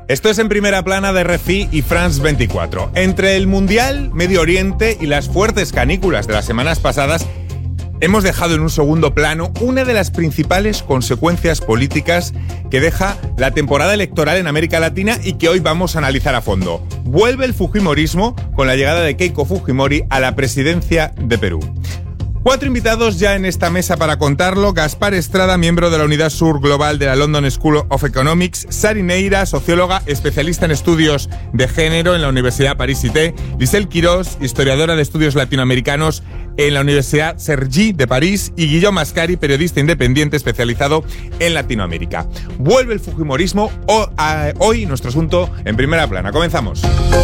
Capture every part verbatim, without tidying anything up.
Esto es En Primera Plana de R F I y France veinticuatro. Entre el Mundial, Medio Oriente y las fuertes canículas de las semanas pasadas, hemos dejado en un segundo plano una de las principales consecuencias políticas que deja la temporada electoral en América Latina y que hoy vamos a analizar a fondo. Vuelve el fujimorismo con la llegada de Keiko Fujimori a la presidencia de Perú. Cuatro invitados ya en esta mesa para contarlo. Gaspar Estrada, miembro de la Unidad Sur Global de la London School of Economics. Sari Neira, socióloga, especialista en estudios de género en la Universidad París-Cité. Lisel Quirós, historiadora de estudios latinoamericanos en la Universidad Cergy de París. Y Guillaume Mascari, periodista independiente especializado en Latinoamérica. Vuelve el fujimorismo. Hoy nuestro asunto en Primera Plana. Comenzamos.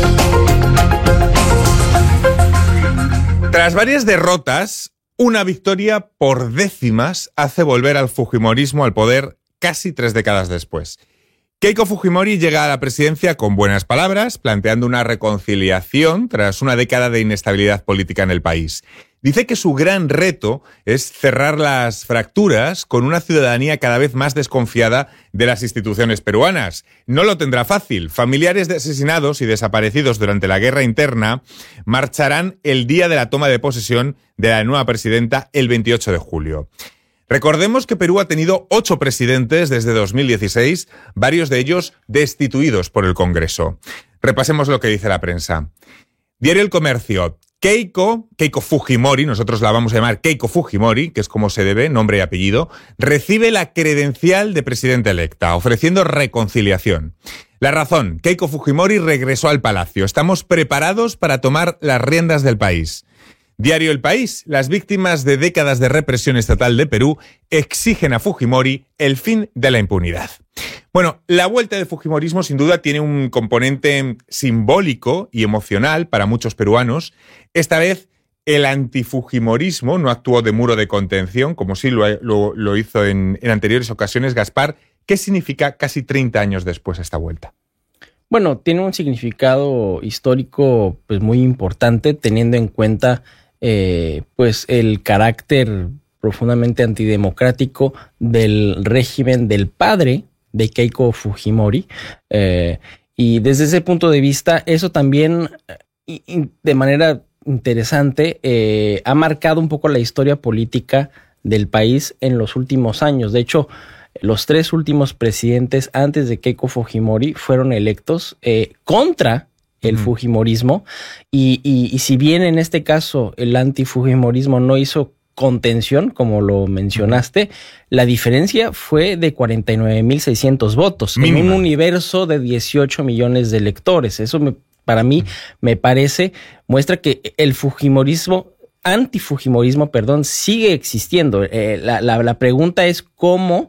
Tras varias derrotas, una victoria por décimas hace volver al fujimorismo al poder casi tres décadas después. Keiko Fujimori llega a la presidencia con buenas palabras, planteando una reconciliación tras una década de inestabilidad política en el país. Dice que su gran reto es cerrar las fracturas con una ciudadanía cada vez más desconfiada de las instituciones peruanas. No lo tendrá fácil. Familiares de asesinados y desaparecidos durante la guerra interna marcharán el día de la toma de posesión de la nueva presidenta el veintiocho de julio. Recordemos que Perú ha tenido ocho presidentes desde dos mil dieciséis, varios de ellos destituidos por el Congreso. Repasemos lo que dice la prensa. Diario El Comercio. Keiko, Keiko Fujimori, nosotros la vamos a llamar Keiko Fujimori, que es como se debe, nombre y apellido, recibe la credencial de presidenta electa, ofreciendo reconciliación. La razón, Keiko Fujimori regresó al palacio. Estamos preparados para tomar las riendas del país. Diario El País. Las víctimas de décadas de represión estatal de Perú exigen a Fujimori el fin de la impunidad. Bueno, la vuelta del fujimorismo sin duda tiene un componente simbólico y emocional para muchos peruanos. Esta vez el antifujimorismo no actuó de muro de contención, como sí lo, lo, lo hizo en, en anteriores ocasiones. Gaspar, ¿qué significa casi treinta años después esta vuelta? Bueno, tiene un significado histórico pues muy importante, teniendo en cuenta eh, pues el carácter profundamente antidemocrático del régimen del padre de Keiko Fujimori, eh, y desde ese punto de vista eso también y, y de manera interesante eh, ha marcado un poco la historia política del país en los últimos años. De hecho, los tres últimos presidentes antes de Keiko Fujimori fueron electos eh, contra el uh-huh. fujimorismo y, y, y si bien en este caso el antifujimorismo no hizo contención, como lo mencionaste, la diferencia fue de cuarenta y nueve mil seiscientos votos Mínima. En un universo de dieciocho millones de electores. Eso me, para mí me parece, muestra que el fujimorismo, antifujimorismo, perdón, sigue existiendo. Eh, la, la, la pregunta es cómo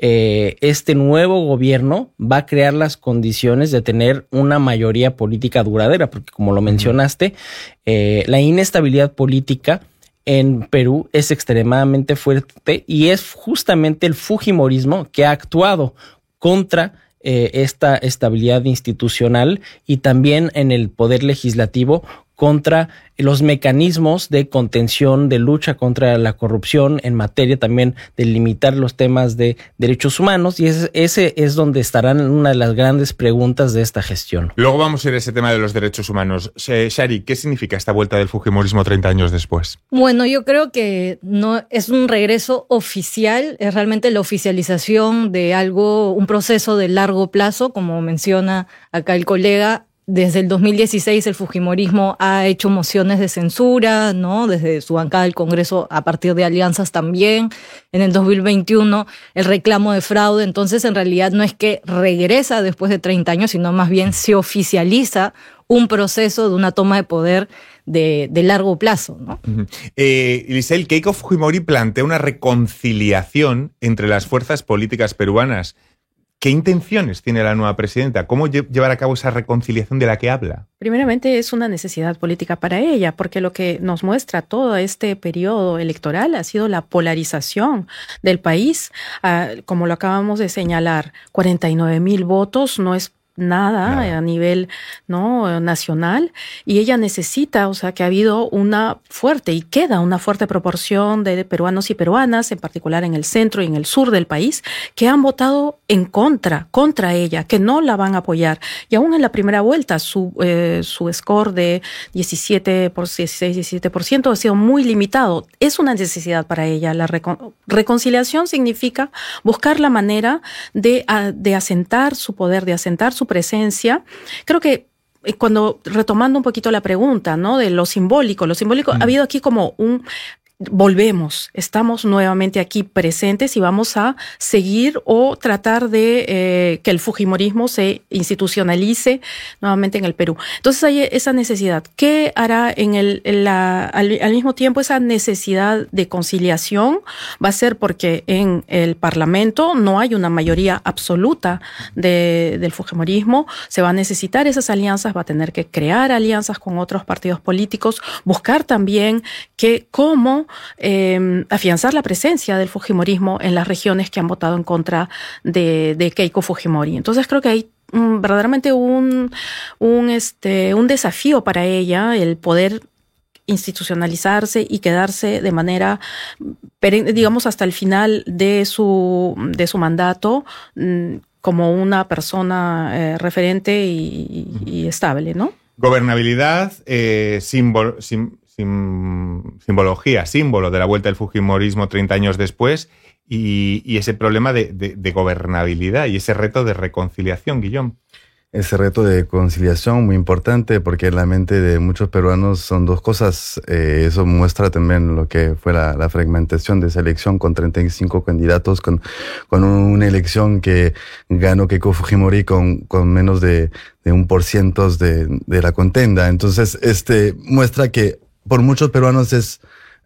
eh, este nuevo gobierno va a crear las condiciones de tener una mayoría política duradera, porque como lo mencionaste, eh, la inestabilidad política en Perú es extremadamente fuerte y es justamente el fujimorismo que ha actuado contra eh, esta estabilidad institucional y también en el poder legislativo contra los mecanismos de contención, de lucha contra la corrupción en materia también de limitar los temas de derechos humanos, y ese, ese es donde estarán una de las grandes preguntas de esta gestión. Luego vamos a ir a ese tema de los derechos humanos. Shari, ¿qué significa esta vuelta del fujimorismo treinta años después? Bueno, yo creo que no es un regreso oficial, es realmente la oficialización de algo, un proceso de largo plazo, como menciona acá el colega. Desde el dos mil dieciséis el fujimorismo ha hecho mociones de censura, ¿no? Desde su bancada del Congreso a partir de alianzas también. En el dos mil veintiuno el reclamo de fraude. Entonces, en realidad no es que regresa después de treinta años, sino más bien se oficializa un proceso de una toma de poder de, de largo plazo, ¿no? Uh-huh. Eh, Lisel, Keiko Fujimori plantea una reconciliación entre las fuerzas políticas peruanas. ¿Qué intenciones tiene la nueva presidenta? ¿Cómo llevar a cabo esa reconciliación de la que habla? Primeramente es una necesidad política para ella, porque lo que nos muestra todo este periodo electoral ha sido la polarización del país. Uh, como lo acabamos de señalar, cuarenta y nueve mil votos no es nada, nada a nivel, ¿no?, nacional, y ella necesita, o sea, que ha habido una fuerte y queda una fuerte proporción de peruanos y peruanas, en particular en el centro y en el sur del país, que han votado en contra, contra ella, que no la van a apoyar. Y aún en la primera vuelta, su, eh, su score de diecisiete por dieciséis, diecisiete por ciento ha sido muy limitado. Es una necesidad para ella. La recon- reconciliación significa buscar la manera de, de asentar su poder, de asentar su presencia. Creo que cuando, retomando un poquito la pregunta, ¿no?, de lo simbólico, lo simbólico, mm. ha habido aquí como un... Volvemos, estamos nuevamente aquí presentes y vamos a seguir o tratar de eh, que el fujimorismo se institucionalice nuevamente en el Perú. Entonces hay esa necesidad. ¿Qué hará en el, en la, al, al mismo tiempo esa necesidad de conciliación? Va a ser porque en el Parlamento no hay una mayoría absoluta de, del fujimorismo. Se va a necesitar esas alianzas, va a tener que crear alianzas con otros partidos políticos, buscar también que cómo Eh, afianzar la presencia del fujimorismo en las regiones que han votado en contra de, de Keiko Fujimori. Entonces creo que hay um, verdaderamente un, un, este, un desafío para ella el poder institucionalizarse y quedarse de manera, digamos, hasta el final de su, de su mandato como una persona eh, referente y, y estable, ¿no? Gobernabilidad, eh, símbolo... Sim... simbología, símbolo de la vuelta del fujimorismo treinta años después y, y ese problema de, de, de gobernabilidad y ese reto de reconciliación, Guillaume. Ese reto de conciliación muy importante porque en la mente de muchos peruanos son dos cosas. Eh, eso muestra también lo que fue la, la fragmentación de esa elección con treinta y cinco candidatos, con, con una elección que ganó Keiko Fujimori con, con menos de, de un por ciento de, de la contenda. Entonces, este muestra que por muchos peruanos es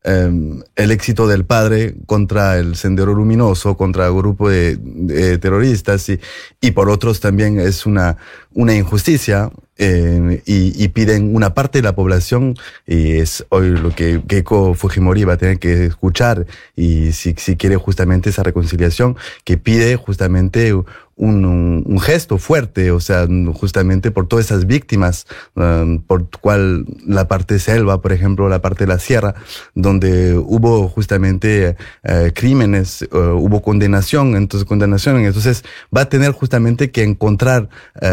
um, el éxito del padre contra el Sendero Luminoso, contra el grupo de, de terroristas y, y por otros también es una, una injusticia eh, y, y piden una parte de la población y es hoy lo que Keiko Fujimori va a tener que escuchar y si, si quiere justamente esa reconciliación que pide justamente Un, un, un gesto fuerte, o sea, justamente por todas esas víctimas, um, por cual la parte selva, por ejemplo, la parte de la sierra, donde hubo justamente uh, crímenes, uh, hubo condenación, entonces condenación, entonces va a tener justamente que encontrar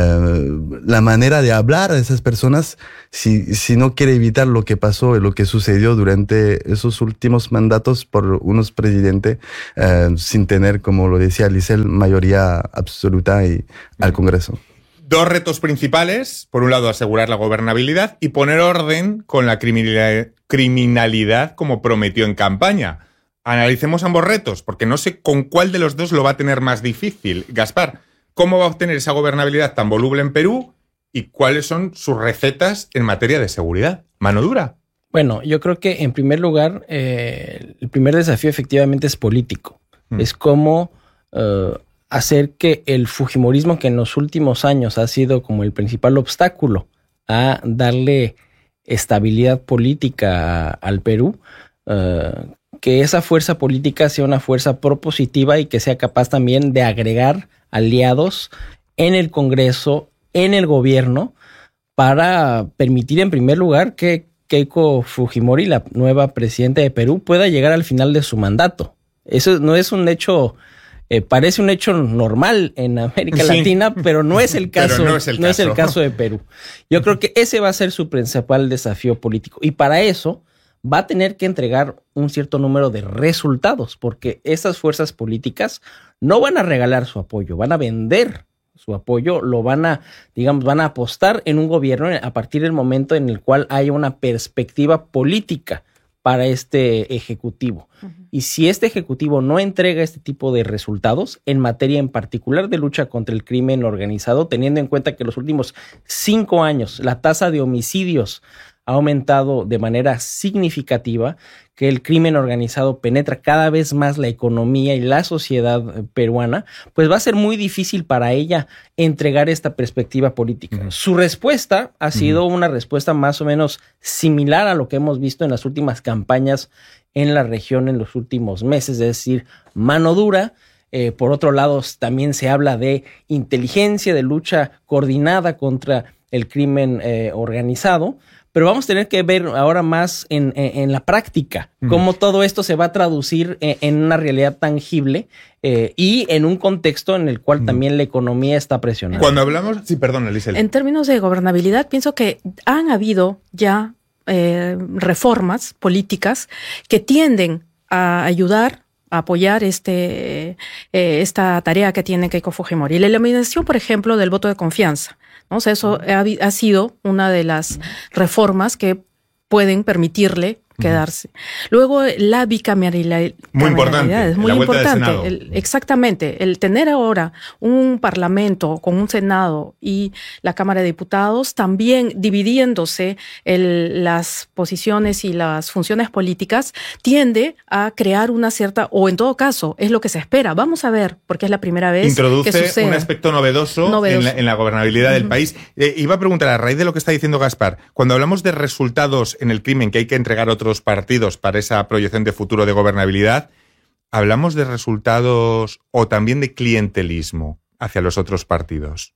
uh, la manera de hablar a esas personas si, si no quiere evitar lo que pasó, lo que sucedió durante esos últimos mandatos por unos presidentes uh, sin tener, como lo decía Lisel, mayoría absoluta absoluta y al Congreso. Dos retos principales. Por un lado, asegurar la gobernabilidad y poner orden con la criminalidad como prometió en campaña. Analicemos ambos retos, porque no sé con cuál de los dos lo va a tener más difícil. Gaspar, ¿cómo va a obtener esa gobernabilidad tan voluble en Perú y cuáles son sus recetas en materia de seguridad? ¿Mano dura? Bueno, yo creo que en primer lugar, eh, el primer desafío efectivamente es político. Mm. Es cómo Uh, hacer que el fujimorismo, que en los últimos años ha sido como el principal obstáculo a darle estabilidad política a, al Perú, uh, que esa fuerza política sea una fuerza propositiva y que sea capaz también de agregar aliados en el Congreso, en el gobierno, para permitir en primer lugar que Keiko Fujimori, la nueva presidenta de Perú, pueda llegar al final de su mandato. Eso no es un hecho... Eh, parece un hecho normal en América sí. Latina, pero no es el caso, no, es el, no caso. es el caso de Perú. Yo creo que ese va a ser su principal desafío político. Y para eso va a tener que entregar un cierto número de resultados, porque esas fuerzas políticas no van a regalar su apoyo, van a vender su apoyo, lo van a, digamos, van a apostar en un gobierno a partir del momento en el cual haya una perspectiva política para este ejecutivo. Uh-huh. Y si este ejecutivo no entrega este tipo de resultados en materia en particular de lucha contra el crimen organizado, teniendo en cuenta que en los últimos cinco años la tasa de homicidios ha aumentado de manera significativa, que el crimen organizado penetra cada vez más la economía y la sociedad peruana, pues va a ser muy difícil para ella entregar esta perspectiva política. Uh-huh. Su respuesta ha sido uh-huh. una respuesta más o menos similar a lo que hemos visto en las últimas campañas en la región en los últimos meses, es decir, mano dura, Eh, por otro lado, también se habla de inteligencia, de lucha coordinada contra el crimen eh, organizado. Pero vamos a tener que ver ahora más en, en, en la práctica cómo todo esto se va a traducir en, en una realidad tangible eh, y en un contexto en el cual también la economía está presionada. Cuando hablamos... Sí, perdón, Elisel. En términos de gobernabilidad, pienso que han habido ya eh, reformas políticas que tienden a ayudar a apoyar este, eh, esta tarea que tiene Keiko Fujimori. La eliminación, por ejemplo, del voto de confianza. ¿No? O sea, eso ha, ha sido una de las reformas que pueden permitirle quedarse. Luego, la bicameralidad. Muy importante. Es muy importante. El, exactamente. El tener ahora un parlamento con un Senado y la Cámara de Diputados también dividiéndose el, las posiciones y las funciones políticas tiende a crear una cierta, o en todo caso, es lo que se espera. Vamos a ver, porque es la primera vez Introduce que sucede. un aspecto novedoso, novedoso. En, la, en la gobernabilidad uh-huh. del país. Eh, iba a preguntar, a raíz de lo que está diciendo Gaspar, cuando hablamos de resultados en el crimen, que hay que entregar otros partidos para esa proyección de futuro de gobernabilidad, ¿hablamos de resultados o también de clientelismo hacia los otros partidos?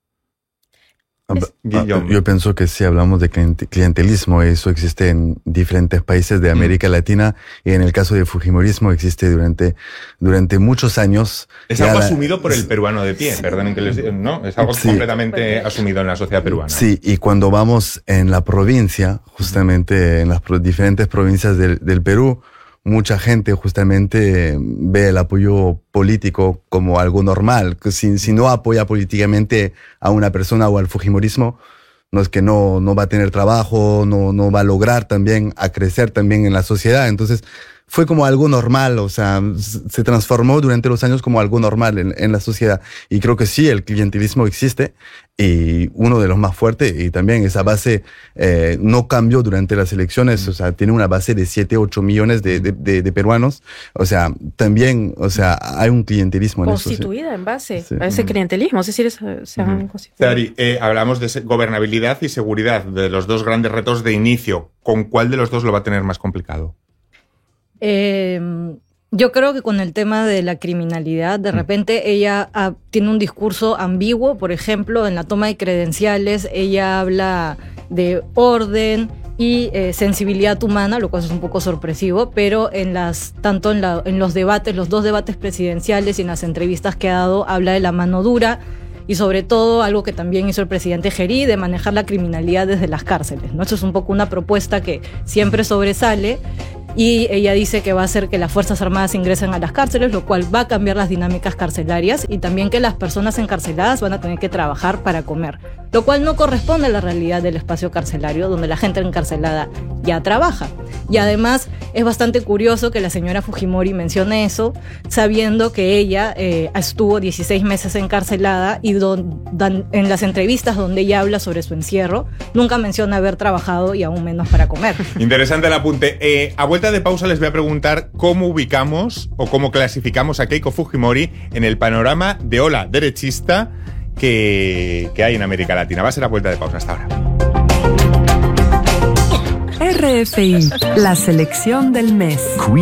Es... Yo pienso que sí hablamos de clientelismo. Eso existe en diferentes países de América mm. Latina y en el caso de Fujimorismo existe durante, durante muchos años. Es algo la... asumido por el peruano de pie, perdonen que les diga, ¿no? Es algo sí. completamente asumido en la sociedad peruana. Sí, y cuando vamos en la provincia, justamente en las pro- diferentes provincias del, del Perú, mucha gente justamente ve el apoyo político como algo normal. Si, si no apoya políticamente a una persona o al fujimorismo, no es que no, no va a tener trabajo, no, no va a lograr también a crecer también en la sociedad. Entonces, fue como algo normal, o sea, se transformó durante los años como algo normal en, en la sociedad. Y creo que sí, el clientelismo existe y uno de los más fuertes, y también esa base eh, no cambió durante las elecciones, o sea, tiene una base de siete, ocho millones de, de, de, de peruanos, o sea, también, o sea, hay un clientelismo en eso. Constituida sí. en base sí. a ese clientelismo, es decir, se, se han constituido. Dari, eh, hablamos de gobernabilidad y seguridad, de los dos grandes retos de inicio. ¿Con cuál de los dos lo va a tener más complicado? Eh, yo creo que con el tema de la criminalidad, de repente ella ah, tiene un discurso ambiguo. Por ejemplo, en la toma de credenciales ella habla de orden y eh, sensibilidad humana, lo cual es un poco sorpresivo, pero en las tanto en, la, en los debates, los dos debates presidenciales y en las entrevistas que ha dado, habla de la mano dura y sobre todo algo que también hizo el presidente Gerí, de manejar la criminalidad desde las cárceles, ¿no? Eso es un poco una propuesta que siempre sobresale. Y ella dice que va a hacer que las Fuerzas Armadas ingresen a las cárceles, lo cual va a cambiar las dinámicas carcelarias, y también que las personas encarceladas van a tener que trabajar para comer, lo cual no corresponde a la realidad del espacio carcelario, donde la gente encarcelada ya trabaja. Y además es bastante curioso que la señora Fujimori mencione eso, sabiendo que ella eh, estuvo dieciséis meses encarcelada y don, dan, en las entrevistas donde ella habla sobre su encierro, nunca menciona haber trabajado y aún menos para comer. Interesante el apunte. Eh, a vuelta de pausa les voy a preguntar cómo ubicamos o cómo clasificamos a Keiko Fujimori en el panorama de ola derechista que, que hay en América Latina. Va a ser a vuelta de pausa. Hasta ahora. R F I, la selección del mes.